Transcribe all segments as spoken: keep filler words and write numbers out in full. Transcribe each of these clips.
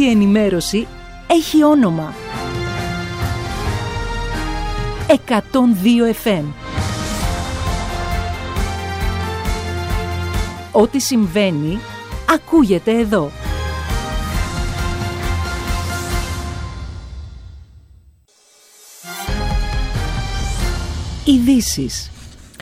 η ενημέρωση έχει όνομα. εκατόν δύο εφ εμ. Ό,τι συμβαίνει, ακούγεται εδώ. Ειδήσεις.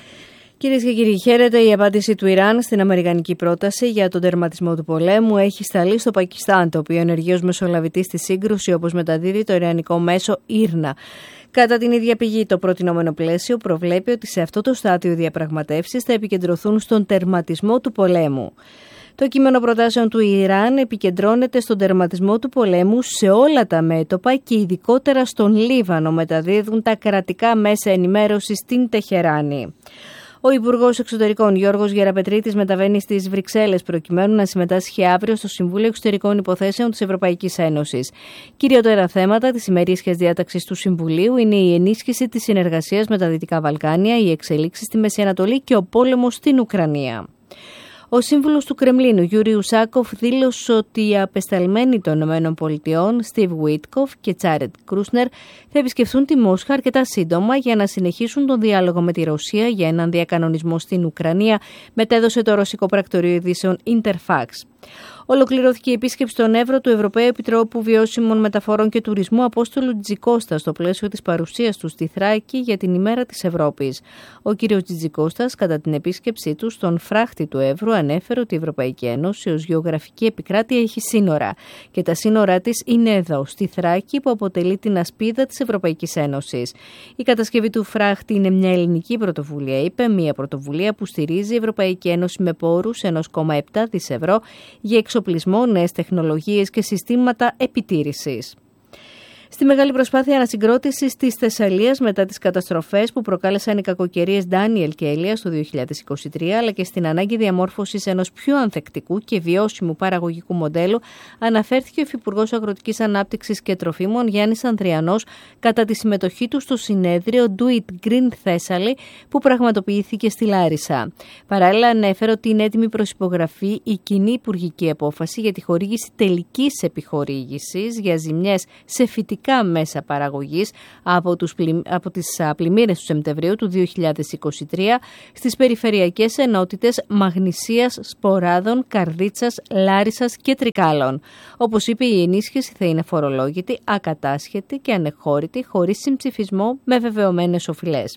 Κυρίες και κύριοι, χαίρετε. Η απάντηση του Ιράν στην αμερικανική πρόταση για τον τερματισμό του πολέμου έχει σταλεί στο Πακιστάν, το οποίο ενεργεί ως μεσολαβητή στη σύγκρουση, όπως μεταδίδει το ιρανικό μέσο Ήρνα. Κατά την ίδια πηγή, το προτινόμενο πλαίσιο προβλέπει ότι σε αυτό το στάδιο οι διαπραγματεύσεις θα επικεντρωθούν στον τερματισμό του πολέμου. Το κείμενο προτάσεων του Ιράν επικεντρώνεται στον τερματισμό του πολέμου σε όλα τα μέτωπα και ειδικότερα στον Λίβανο, μεταδίδουν τα κρατικά μέσα ενημέρωσης στην Τεχεράνη. Ο Υπουργός Εξωτερικών Γιώργος Γεραπετρίτης μεταβαίνει στις Βρυξέλλες προκειμένου να συμμετάσχει αύριο στο Συμβούλιο Εξωτερικών Υποθέσεων της Ευρωπαϊκής Ένωσης. Κυριότερα θέματα της ημερήσιας διάταξης του Συμβουλίου είναι η ενίσχυση της συνεργασίας με τα Δυτικά Βαλκάνια, οι εξελίξεις στη Μέση Ανατολή και ο πόλεμος στην Ουκρανία. Ο σύμβουλος του Κρεμλίνου, Γιούρι Ουσάκοφ, δήλωσε ότι οι απεσταλμένοι των ΗΠΑ, Στιβ Βουίτκοφ και Τζάρετ Κρούσνερ, θα επισκεφθούν τη Μόσχα αρκετά σύντομα για να συνεχίσουν τον διάλογο με τη Ρωσία για έναν διακανονισμό στην Ουκρανία, μετέδωσε το ρωσικό πρακτορείο ειδήσεων Interfax. Ολοκληρώθηκε η επίσκεψη στον Εύρο του Ευρωπαίου Επιτρόπου Βιώσιμων Μεταφορών και Τουρισμού Απόστολου Τζικώστα στο πλαίσιο της παρουσίας του στη Θράκη για την ημέρα της Ευρώπης. Ο κ. Τζικώστας, κατά την επίσκεψή του στον φράχτη του Εύρου, ανέφερε ότι η Ευρωπαϊκή Ένωση ως γεωγραφική επικράτεια έχει σύνορα και τα σύνορά της είναι εδώ, στη Θράκη, που αποτελεί την ασπίδα της Ευρωπαϊκής Ένωσης. Η κατασκευή του φράχτη είναι μια ελληνική πρωτοβουλία, είπε, μια πρωτοβουλία που στηρίζει η Ευρωπαϊκή Ένωση με πόρους ένα κόμμα επτά δισεκατομμύρια ευρώ για εξοπλισμό, νέες τεχνολογίες και συστήματα επιτήρησης. Στη μεγάλη προσπάθεια ανασυγκρότησης της Θεσσαλίας μετά τις καταστροφές που προκάλεσαν οι κακοκαιρίες Ντάνιελ και Ελίας το δύο χιλιάδες είκοσι τρία, αλλά και στην ανάγκη διαμόρφωσης ενός πιο ανθεκτικού και βιώσιμου παραγωγικού μοντέλου, αναφέρθηκε ο Υφυπουργός Αγροτικής Ανάπτυξης και Τροφίμων Γιάννης Ανδριανός κατά τη συμμετοχή του στο συνέδριο Do It Green Thessaly που πραγματοποιήθηκε στη Λάρισα. Παράλληλα, ανέφερε ότι είναι έτοιμη προς υπογραφή η κοινή υπουργική απόφαση για τη χορήγηση τελικής επιχορήγησης για ζημιές σε φυτικά μέσα παραγωγής από, τους, από τις πλημμύρες του Σεπτεμβρίου του δύο χιλιάδες είκοσι τρία στις περιφερειακές ενότητες Μαγνησίας, Σποράδων, Καρδίτσας, Λάρισσας και Τρικάλων. Όπως είπε, η ενίσχυση θα είναι φορολόγητη, ακατάσχετη και ανεχώρητη, χωρίς συμψηφισμό, με βεβαιωμένες οφειλές.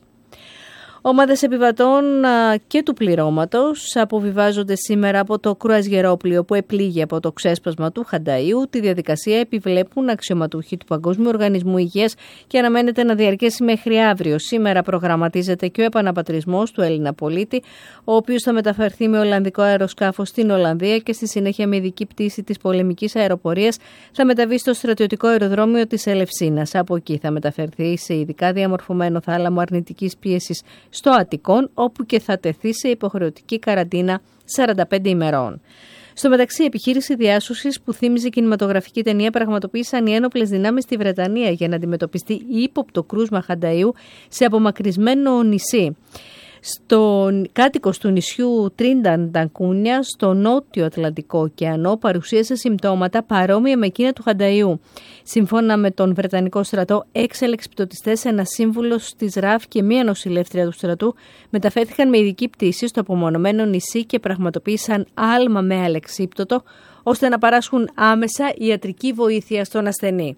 Ομάδες επιβατών και του πληρώματος αποβιβάζονται σήμερα από το κρουαζιερόπλοιο που επλήγει από το ξέσπασμα του Χανταΐου. Τη διαδικασία επιβλέπουν αξιωματούχοι του Παγκόσμιου Οργανισμού Υγείας και αναμένεται να διαρκέσει μέχρι αύριο. Σήμερα προγραμματίζεται και ο επαναπατρισμός του Έλληνα πολίτη, ο οποίος θα μεταφερθεί με ολλανδικό αεροσκάφος στην Ολλανδία και στη συνέχεια με ειδική πτήση της πολεμικής αεροπορίας θα μεταβεί στο στρατιωτικό αεροδρόμιο της Ελευσίνας. Από εκεί θα μεταφερθεί σε ειδικά διαμορφωμένο θάλαμο αρνητικής πίεσης στο Αττικόν, όπου και θα τεθεί σε υποχρεωτική καραντίνα σαράντα πέντε ημερών. Στο μεταξύ, η επιχείρηση διάσωσης που θύμιζε κινηματογραφική ταινία πραγματοποίησαν οι ένοπλες δυνάμεις στη Βρετανία για να αντιμετωπιστεί ύποπτο κρούσμα Χανταΐου σε απομακρυσμένο νησί. Στον κάτοικος του νησιού Τρινταντακούνια, στο νότιο Ατλαντικό ωκεανό, παρουσίασε συμπτώματα παρόμοια με εκείνα του Χανταΐου. Σύμφωνα με τον Βρετανικό στρατό, έξι αλεξιπτωτιστές, ένα σύμβουλος της ΡΑΦ και μία νοσηλεύτρια του στρατού μεταφέρθηκαν με ειδική πτήση στο απομονωμένο νησί και πραγματοποίησαν άλμα με αλεξίπτωτο, ώστε να παράσχουν άμεσα ιατρική βοήθεια στον ασθενή.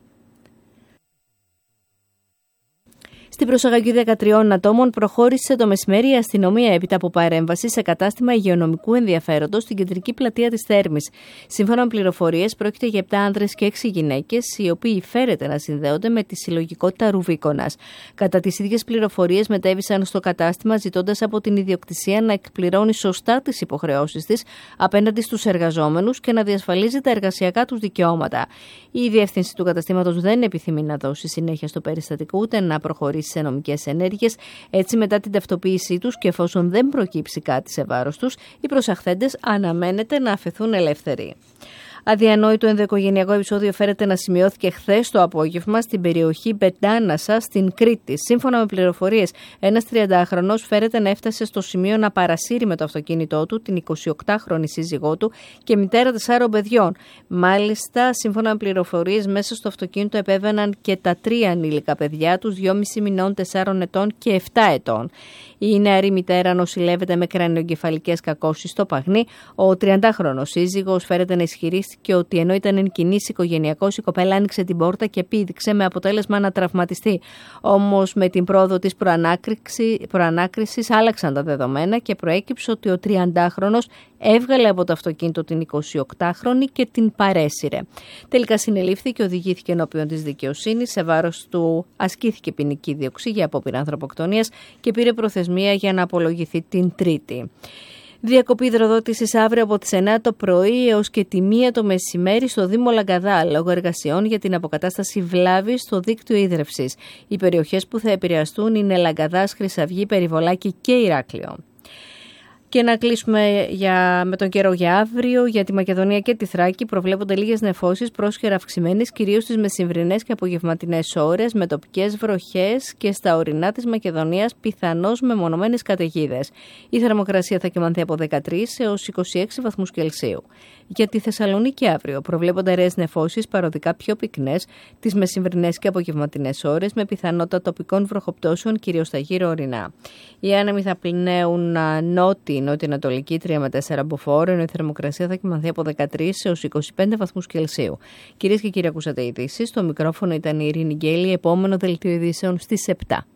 Στην προσαγωγή δεκατριών ατόμων προχώρησε το μεσημέρι η αστυνομία έπειτα από παρέμβαση σε κατάστημα υγειονομικού ενδιαφέροντος στην κεντρική πλατεία της Θέρμης. Σύμφωνα με πληροφορίες, πρόκειται για επτά άνδρες και έξι γυναίκες, οι οποίοι φέρεται να συνδέονται με τη συλλογικότητα Ρουβίκονας. Κατά τις ίδιες πληροφορίες, μετέβησαν στο κατάστημα ζητώντας από την ιδιοκτησία να εκπληρώνει σωστά τις υποχρεώσεις της απέναντι στους εργαζόμενους και να διασφαλίζει τα εργασιακά τους δικαιώματα. Η διεύθυνση του καταστήματος δεν επιθυμεί να δώσει συνέχεια στο περιστατικό ούτε να προχωρήσει σε νομικές ενέργειες. Έτσι, μετά την ταυτοποίησή τους και εφόσον δεν προκύψει κάτι σε βάρος τους, οι προσαχθέντες αναμένεται να αφαιθούν ελεύθεροι. Αδιανόητο ενδοοικογενειακό επεισόδιο φέρεται να σημειώθηκε χθες το απόγευμα στην περιοχή Μπεντάνασα στην Κρήτη. Σύμφωνα με πληροφορίες, ένας τριαντάχρονος φέρεται να έφτασε στο σημείο να παρασύρει με το αυτοκίνητό του την εικοσιοκτάχρονη σύζυγό του και μητέρα τεσσάρων παιδιών. Μάλιστα, σύμφωνα με πληροφορίες, μέσα στο αυτοκίνητο επέβαιναν και τα τρία ανήλικα παιδιά τους, δυόμισι μηνών, τεσσάρων ετών και επτά ετών. Η νεαρή μητέρα νοσηλεύεται με κρανιογκεφαλικές κακώσεις στο Παγνί. Ο τριαντάχρονος σύζυγος φέρεται να ισχυρίστηκε ότι ενώ ήταν εν κινήσει οικογενειακός, η κοπέλα άνοιξε την πόρτα και πήδηξε με αποτέλεσμα να τραυματιστεί. Όμως με την πρόοδο της προανάκρισης άλλαξαν τα δεδομένα και προέκυψε ότι ο τριαντάχρονος έβγαλε από το αυτοκίνητο την εικοσιοκτάχρονη και την παρέσυρε. Τελικά συνελήφθη και οδηγήθηκε ενώπιον της δικαιοσύνης. Σε βάρος του ασκήθηκε ποινική δίωξη για απόπειρα ανθρωποκτονίας και πήρε προθεσμία για να απολογηθεί την Τρίτη. Διακοπή υδροδότησης αύριο από τις εννιά το πρωί έως και τη μία το μεσημέρι στο Δήμο Λαγκαδά, λόγω εργασιών για την αποκατάσταση βλάβης στο δίκτυο ίδρευσης. Οι περιοχές που θα επηρεαστούν είναι Λαγκαδάς, Χρυσαυγή, Περιβολάκη και Ηράκλειο. Και να κλείσουμε για, με τον καιρό για αύριο. Για τη Μακεδονία και τη Θράκη προβλέπονται λίγες νεφώσεις πρόσχερα αυξημένες, κυρίως στις μεσημβρινές και απογευματινές ώρες, με τοπικές βροχές και στα ορεινά της Μακεδονίας πιθανώς μεμονωμένες καταιγίδες. Η θερμοκρασία θα κυμανθεί από δεκατρείς έως είκοσι έξι βαθμούς Κελσίου. Για τη Θεσσαλονίκη αύριο προβλέπονται αραιές νεφώσεις, παροδικά πιο πυκνές, τις μεσημβρινές και απογευματινές ώρες, με πιθανότητα τοπικών βροχοπτώσεων, κυρίως στα γύρω ορεινά. Οι άνεμοι θα πληνέουν νότιοι, νότιο-ανατολική τρία με τέσσερα μποφόρ, ενώ η θερμοκρασία θα κυμανθεί από δεκατρείς έως είκοσι πέντε βαθμούς Κελσίου. Κυρίες και κύριοι, ακούσατε ειδήσεις. Στο μικρόφωνο ήταν η Ειρήνη Γκέλη. Επόμενο δελτίο ειδήσεων στις επτά.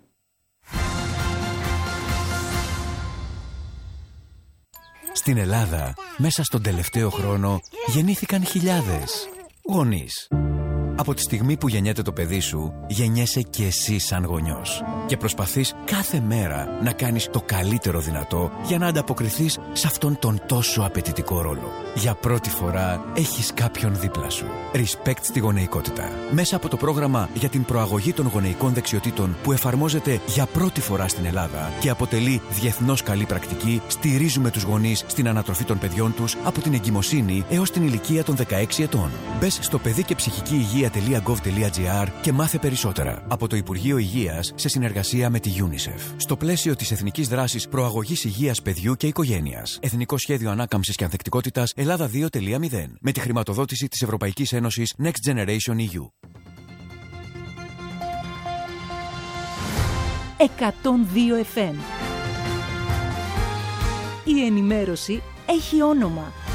Στην Ελλάδα, μέσα στον τελευταίο χρόνο, γεννήθηκαν χιλιάδες γονείς. Από τη στιγμή που γεννιέται το παιδί σου, γεννιέσαι και εσύ σαν γονιός. Και προσπαθείς κάθε μέρα να κάνεις το καλύτερο δυνατό για να ανταποκριθείς σε αυτόν τον τόσο απαιτητικό ρόλο. Για πρώτη φορά έχεις κάποιον δίπλα σου. Respect στη γονεϊκότητα. Μέσα από το πρόγραμμα για την προαγωγή των γονεϊκών δεξιοτήτων που εφαρμόζεται για πρώτη φορά στην Ελλάδα και αποτελεί διεθνώς καλή πρακτική, στηρίζουμε τους γονείς στην ανατροφή των παιδιών τους από την εγκυμοσύνη έως την ηλικία των δεκαέξι ετών. Μπες στο παιδί και ψυχική υγεία τελεία γκοβ τελεία τζι άρ και μάθε περισσότερα. Από το Υπουργείο Υγείας σε συνεργασία με τη UNICEF. Στο πλαίσιο της Εθνικής Δράσης Προαγωγής Υγείας Παιδιού και Οικογένειας. Εθνικό Σχέδιο Ανάκαμψης και Ανθεκτικότητας Ελλάδα δύο τελεία μηδέν. Με τη χρηματοδότηση της Ευρωπαϊκής Ένωσης Next Generation ι γιου. εκατόν δύο εφ εμ. Η ενημέρωση έχει όνομα.